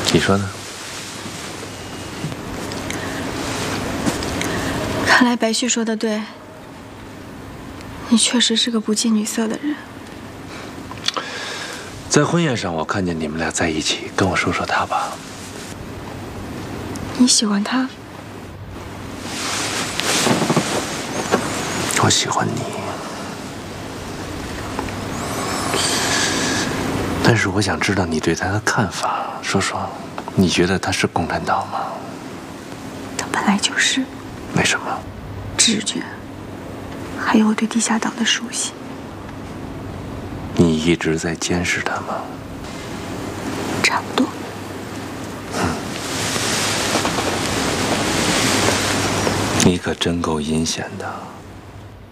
你说呢？ 看来白旭说的对，你确实是个不近女色的人。 在婚宴上，我看见你们俩在一起，跟我说说他吧。 你喜欢他？ 我喜欢你，但是我想知道你对他的看法。说说，你觉得他是共产党吗？ 他本来就是。 为什么？ 直觉，还有我对地下党的熟悉。 你一直在监视他吗？ 差不多。 你可真够阴险的。